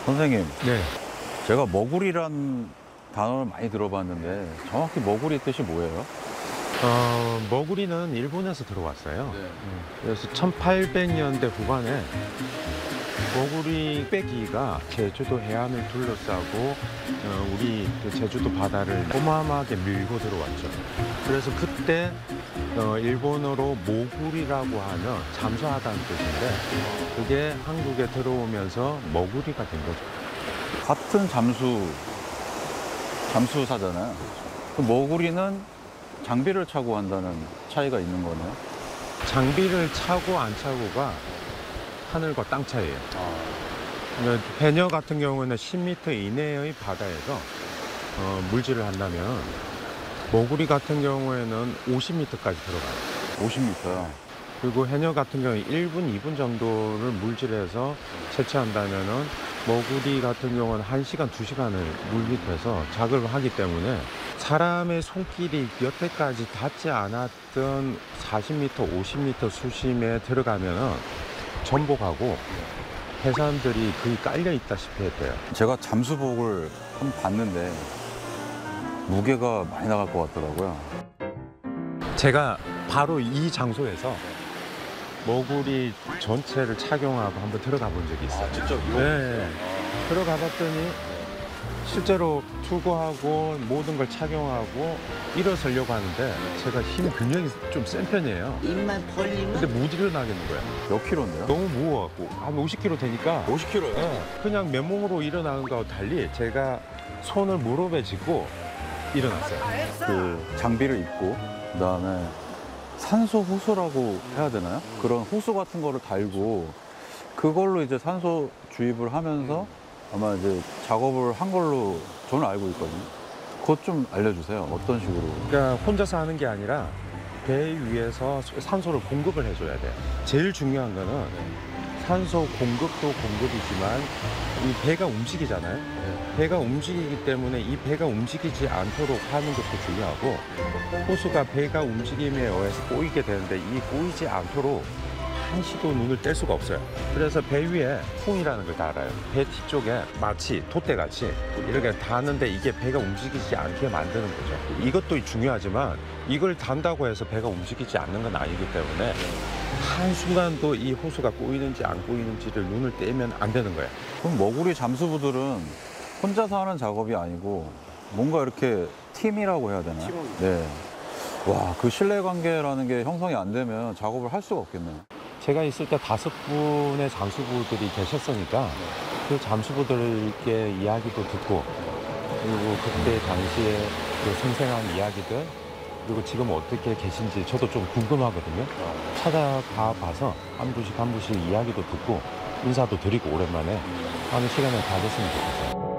선생님, 네. 제가 머구리란 단어를 많이 들어봤는데 정확히 머구리 뜻이 뭐예요? 머구리는 일본에서 들어왔어요. 네. 그래서 1800년대 후반에 머구리 빼기가 제주도 해안을 둘러싸고 우리 그 제주도 바다를 어마어마하게 밀고 들어왔죠. 그래서 그때 일본어로 모구리라고 하는 잠수하다는 뜻인데 그게 한국에 들어오면서 머구리가 된 거죠. 같은 잠수사잖아요. 그 머구리는 장비를 차고 한다는 차이가 있는 거네요. 장비를 차고 안 차고가 하늘과 땅 차이예요. 그러니까 해녀 같은 경우는 10m 이내의 바다에서 물질을 한다면 머구리 같은 경우에는 50m까지 들어가요. 50m요. 그리고 해녀 같은 경우에 1분, 2분 정도를 물질해서 채취한다면은 머구리 같은 경우는 1시간, 2시간을 물 밑에서 작업을 하기 때문에 사람의 손길이 여태까지 닿지 않았던 40m, 50m 수심에 들어가면은 전복하고 해삼들이 거의 깔려 있다시피 했대요. 제가 잠수복을 한번 봤는데 무게가 많이 나갈 것 같더라고요. 제가 바로 이 장소에서 머구리 전체를 착용하고 한번 들어가 본 적이 있어요. 직접 네. 들어가 봤더니 실제로 투구하고 모든 걸 착용하고 일어서려고 하는데 제가 힘 근력이 좀 센 편이에요. 입만 벌리면 근데 못 일어나겠는 거예요. 몇 킬로인데요? 너무 무거워갖고 한 50kg 되니까 50킬로요? 네, 그냥 맨몸으로 일어나는 거와 달리 제가 손을 무릎에 짚고 일어났어요. 그 장비를 입고 그다음에 산소 호수라고 해야 되나요? 그런 호수 같은 거를 달고 그걸로 이제 산소 주입을 하면서 아마 이제 작업을 한 걸로 저는 알고 있거든요. 그것 좀 알려주세요. 어떤 식으로? 그러니까 혼자서 하는 게 아니라 배 위에서 산소를 공급을 해줘야 돼요. 제일 중요한 거는 산소 공급도 공급이지만 이 배가 움직이잖아요. 배가 움직이기 때문에 이 배가 움직이지 않도록 하는 것도 중요하고 호수가 배가 움직임에 의해서 꼬이게 되는데 이 꼬이지 않도록 한시도 눈을 뗄 수가 없어요. 그래서 배 위에 풍이라는 걸 달아요. 배 뒤쪽에 마치 돛대같이 이렇게 다는데 이게 배가 움직이지 않게 만드는 거죠. 이것도 중요하지만 이걸 단다고 해서 배가 움직이지 않는 건 아니기 때문에 한순간도 이 호수가 꼬이는지 안 꼬이는지를 눈을 떼면 안 되는 거예요. 그럼 머구리 잠수부들은 혼자서 하는 작업이 아니고 뭔가 이렇게 팀이라고 해야 되나요? 네. 와, 그 신뢰관계라는 게 형성이 안 되면 작업을 할 수가 없겠네요. 제가 있을 때 5분의 잠수부들이 계셨으니까 그 잠수부들께 이야기도 듣고 그리고 그때 당시에 그 생생한 이야기들 그리고 지금 어떻게 계신지 저도 좀 궁금하거든요. 찾아가 봐서 한 분씩 이야기도 듣고 인사도 드리고 오랜만에 하는 시간을 가졌으면 좋겠어요.